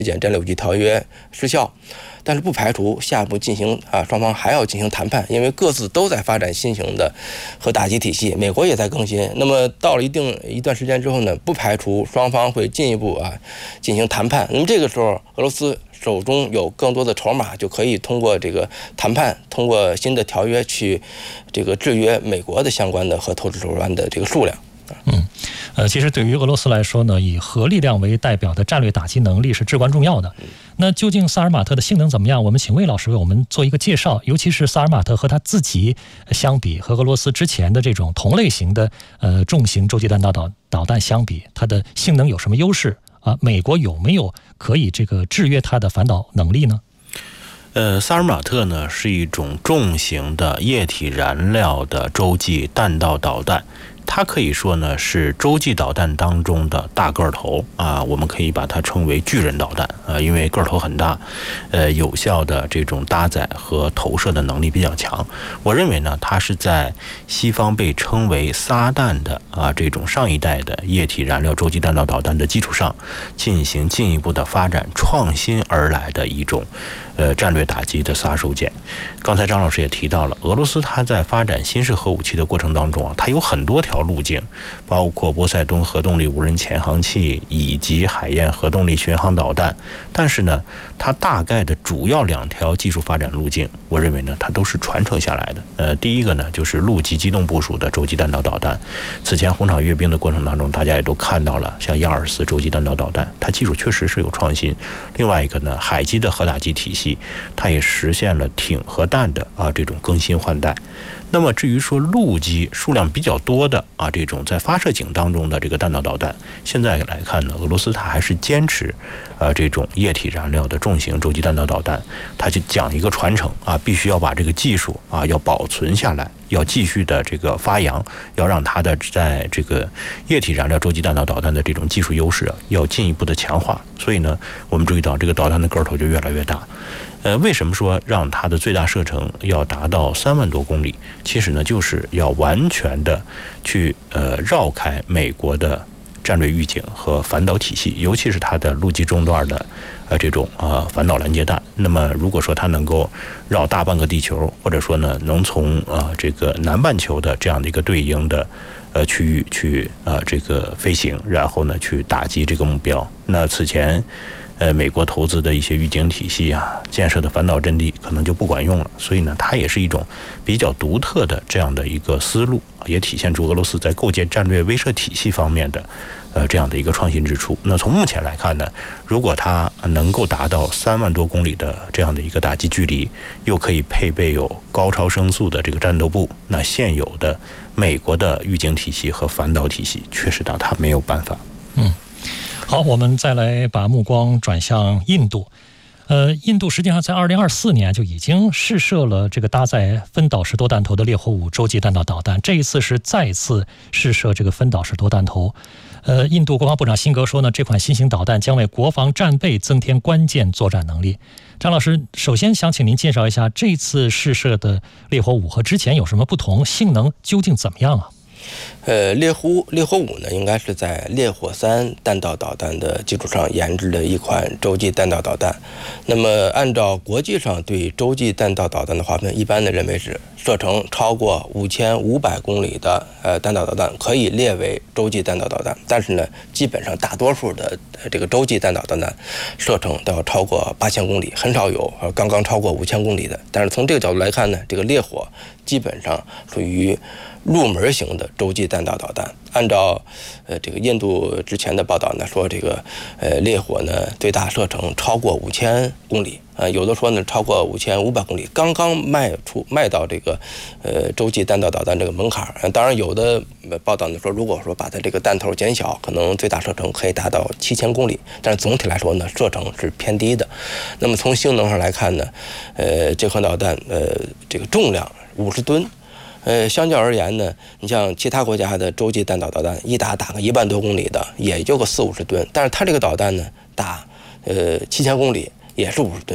减战略武器条约失效，但是不排除下一步进行双方还要进行谈判，因为各自都在发展新型的核打击体系，美国也在更新。那么到了一段时间之后呢，不排除双方会进一步进行谈判。那么这个时候，俄罗斯手中有更多的筹码，就可以通过这个谈判，通过新的条约去这个制约美国的相关的核投掷手段的这个数量。 其实对于俄罗斯来说呢，以核力量为代表的战略打击能力是至关重要的。那究竟萨尔马特的性能怎么样？我们请魏老师为我们做一个介绍，尤其是萨尔马特和他自己相比，和俄罗斯之前的这种同类型的重型洲际弹道导弹相比，它的性能有什么优势啊？美国有没有可以这个制约它的反导能力呢？ 萨尔马特呢是一种重型的液体燃料的洲际弹道导弹。它可以说呢是洲际导弹当中的大个头我们可以把它称为巨人导弹因为个头很大，有效的这种搭载和投射的能力比较强。我认为呢，它是在西方被称为撒旦的这种上一代的液体燃料洲际弹道导弹的基础上，进行进一步的发展创新而来的一种战略打击的杀手锏。刚才张老师也提到了，俄罗斯它在发展新式核武器的过程当中它有很多条路径，包括波塞冬核动力无人潜航器以及海燕核动力巡航导弹。但是呢，它大概的主要2条技术发展路径，我认为呢，它都是传承下来的。第一个呢，就是陆基机动部署的洲际弹道导弹。此前红场阅兵的过程当中，大家也都看到了，像亚尔斯洲际弹道导弹，它技术确实是有创新。另外一个呢，海基的核打击体系，它也实现了挺核弹的这种更新换代。那么至于说陆基数量比较多的这种在发射井当中的这个弹道导弹，现在来看呢，俄罗斯它还是坚持这种液体燃料的重型洲际弹道导弹，它就讲一个传承必须要把这个技术要保存下来，要继续的这个发扬，要让它的在这个液体燃料洲际弹道导弹的这种技术优势要进一步的强化。所以呢，我们注意到这个导弹的个头就越来越大。为什么说让它的最大射程要达到3万多公里？其实呢，就是要完全的去绕开美国的战略预警和反导体系，尤其是它的陆基中段的这种反导拦截弹。那么如果说它能够绕大半个地球，或者说呢能从这个南半球的这样的一个对应的区域去这个飞行，然后呢去打击这个目标，那此前美国投资的一些预警体系建设的反导阵地可能就不管用了。所以呢，它也是一种比较独特的这样的一个思路，也体现出俄罗斯在构建战略威慑体系方面的这样的一个创新之处。那从目前来看呢，如果它能够达到3万多公里的这样的一个打击距离，又可以配备有高超声速的这个战斗部，那现有的美国的预警体系和反导体系确实让它没有办法。 好，我们再来把目光转向印度。印度实际上在2024年就已经试射了这个搭载分导式多弹头的烈火5洲际弹道导弹，这一次是再次试射这个分导式多弹头。印度国防部长辛格说呢，这款新型导弹将为国防战备增添关键作战能力。张老师，首先想请您介绍一下这次试射的烈火5和之前有什么不同，性能究竟怎么样啊？ 烈火5呢，应该是在烈火3弹道导弹的基础上研制的一款洲际弹道导弹。那么按照国际上对洲际弹道导弹的划分，一般的认为是射程超过5500公里的弹道导弹可以列为洲际弹道导弹。但是呢，基本上大多数的这个洲际弹道导弹射程都要超过8000公里，很少有刚刚超过5000公里的。但是从这个角度来看呢，这个烈火基本上属于入门型的洲际弹道导弹。按照这个印度之前的报道呢，说这个烈火呢最大射程超过5000公里，有的说呢超过5500公里，刚刚迈到这个洲际弹道导弹这个门槛。当然有的报道呢说，如果说把它这个弹头减小，可能最大射程可以达到7000公里，但是总体来说呢，射程是偏低的。那么从性能上来看呢，这款导弹这个重量50吨。相较而言呢，你像其他国家的洲际弹道导弹，一打个1万多公里的，也就个40-50吨，但是它这个导弹呢，打7000公里也是50吨，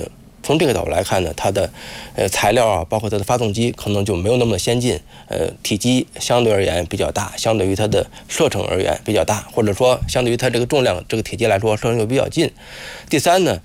从这个角度来看呢，它的材料啊，包括它的发动机可能就没有那么先进，体积相对而言比较大，相对于它的射程而言比较大，或者说相对于它这个重量这个体积来说，射程又比较近。第三呢，